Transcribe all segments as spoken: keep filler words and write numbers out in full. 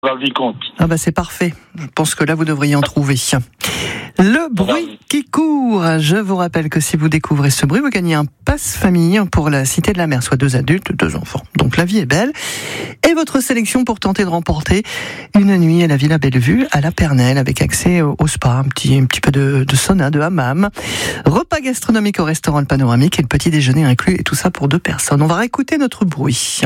Dans le Vicomte. Ah bah c'est parfait. Je pense que là vous devriez en trouver. Le bruit qui court. Je vous rappelle que si vous découvrez ce bruit, vous gagnez un pass famille pour la Cité de la Mer, soit deux adultes, deux enfants. Donc la vie est belle. Et votre sélection pour tenter de remporter une nuit à la Villa Bellevue à la Pernelle avec accès au spa, un petit, un petit peu de, de sauna, de hammam, repas gastronomique au restaurant Le Panoramique et le petit déjeuner inclus et tout ça pour deux personnes. On va réécouter notre bruit.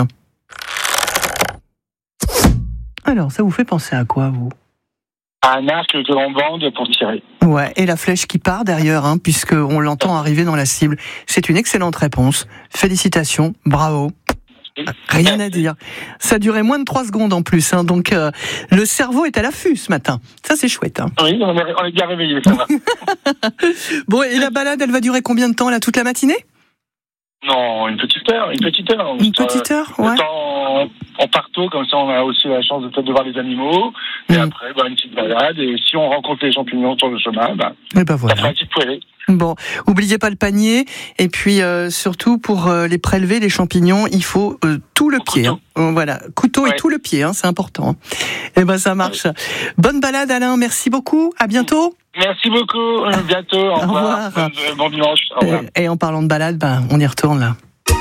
Alors, ça vous fait penser à quoi, vous ? Un arc que l'on bande pour tirer. Ouais, et la flèche qui part derrière, hein, puisqu'on l'entend arriver dans la cible. C'est une excellente réponse. Félicitations, bravo. Rien à dire. Ça durait moins de trois secondes en plus, hein, donc euh, le cerveau est à l'affût ce matin. Ça, c'est chouette. Hein. Oui, on est, on est bien réveillés, ça va. Bon, et la balade, elle va durer combien de temps, là, toute la matinée ? Non, une petite heure, une petite heure. Une petite heure, ouais. Le temps, on part tôt, comme ça on a aussi la chance de peut-être de voir les animaux. Et mmh. après, bah, une petite balade. Et si on rencontre les champignons sur le chemin, bah, et bah voilà. ça fera une petite poêlée. Bon, oubliez pas le panier. Et puis euh, surtout pour euh, les prélever, les champignons, il faut euh, tout le pied. Hein. Voilà, couteau ouais. et tout le pied, hein, c'est important. Et ben ça marche. Ouais. Bonne balade, Alain. Merci beaucoup. À bientôt. Merci beaucoup. À bientôt. Au, au revoir. revoir. Bon, bon dimanche. Au revoir. Et, et en parlant de balade, ben on y retourne là.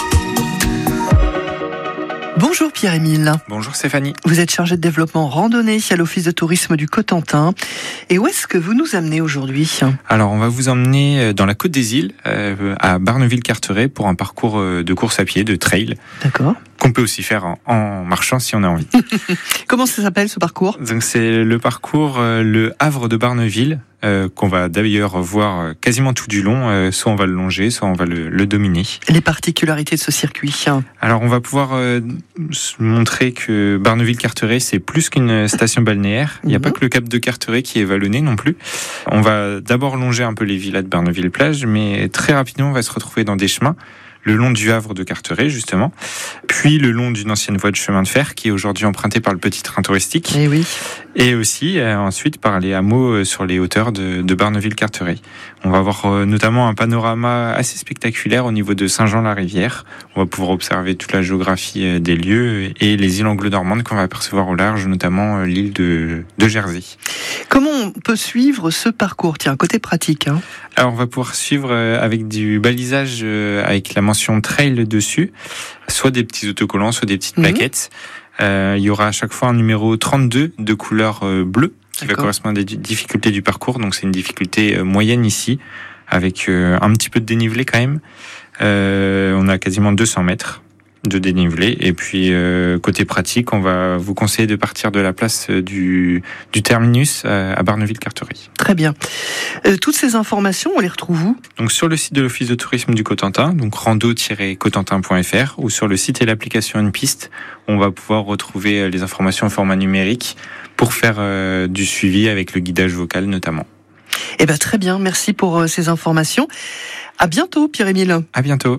Bonjour Pierre-Émile. Bonjour Stéphanie. Vous êtes chargé de développement randonnée à l'Office de tourisme du Cotentin. Et où est-ce que vous nous amenez aujourd'hui ? Alors on va vous emmener dans la Côte des Îles, euh, à Barneville-Carteret, pour un parcours de course à pied, de trail. D'accord. Qu'on peut aussi faire en, en marchant si on a envie. Comment ça s'appelle ce parcours ? Donc c'est le parcours euh, le Havre de Barneville, euh, qu'on va d'ailleurs voir quasiment tout du long. Euh, soit on va le longer, soit on va le, le dominer. Les particularités de ce circuit ? Alors on va pouvoir euh, montrer que Barneville-Carteret, c'est plus qu'une station balnéaire. Il n'y a mmh. pas que le cap de Carteret qui est vallonné non plus. On va d'abord longer un peu les villas de Barneville-Plage, mais très rapidement on va se retrouver dans des chemins le long du Havre de Carteret, justement, puis le long d'une ancienne voie de chemin de fer qui est aujourd'hui empruntée par le petit train touristique, et, oui. et aussi euh, ensuite par les hameaux sur les hauteurs de, de Barneville-Carteret. On va avoir euh, notamment un panorama assez spectaculaire au niveau de Saint-Jean-la-Rivière. On va pouvoir observer toute la géographie euh, des lieux et les îles anglo-normandes qu'on va apercevoir au large, notamment euh, l'île de, de Jersey. Comment on peut suivre ce parcours ? Tiens, côté pratique. Hein. Alors on va pouvoir suivre euh, avec du balisage euh, avec la mention trail dessus, soit des petits autocollants, soit des petites mmh. plaquettes. Euh, il y aura à chaque fois un numéro trente-deux de couleur euh, bleue qui D'accord. va correspondre à des difficultés du parcours. Donc c'est une difficulté euh, moyenne ici, avec euh, un petit peu de dénivelé quand même. Euh, on a quasiment deux cents mètres de dénivelé. Et puis euh, côté pratique, on va vous conseiller de partir de la place du, du terminus à Barneville-Carteret. Très bien. Euh, toutes ces informations, on les retrouve où ? Donc sur le site de l'Office de tourisme du Cotentin, donc rando tiret cotentin point f r, ou sur le site et l'application Une Piste, on va pouvoir retrouver les informations en format numérique pour faire euh, du suivi avec le guidage vocal notamment. Eh ben très bien, merci pour euh, ces informations. À bientôt Pierre-Émile. À bientôt.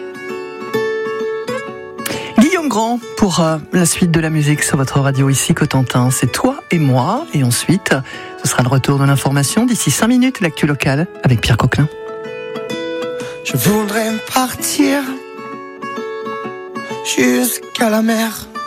Grand pour euh, la suite de la musique sur votre radio ici Cotentin. C'est toi et moi. Et ensuite, ce sera le retour de l'information d'ici cinq minutes, l'actu locale avec Pierre Coquelin. Je voudrais partir jusqu'à la mer.